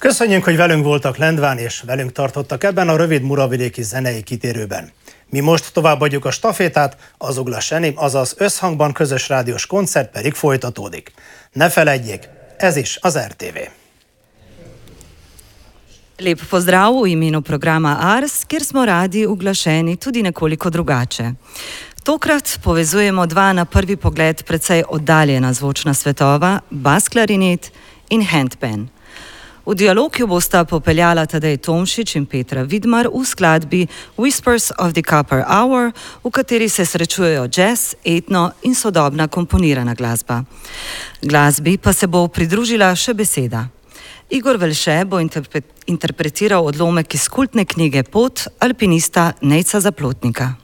Köszönjük, hogy velünk voltak Lendván és velünk tartottak ebben a rövid muravidéki zenei kitérőben. Mi most továbbadjuk a stafétát, az Uglas Enim, azaz Összhangban közös rádiós koncert pedig folytatódik. Ne feledjék, ez is az RTV. Lep pozdrav v imenu programa Ars, kjer smo radi uglašeni tudi nekoliko drugače. Tokrat povezujemo dva na prvi pogled precej oddaljena zvočna svetova, bas klarinet in handpan. V dialog jo bosta popeljala Tadej Tomšič in Petra Vidmar v skladbi Whispers of the Copper Hour, v kateri se srečujejo jazz, etno in sodobna komponirana glasba. Glasbi pa se bo pridružila še beseda. Igor Velše bo interpretiral odlomek iz kultne knjige Pot alpinista Nejca Zaplotnika.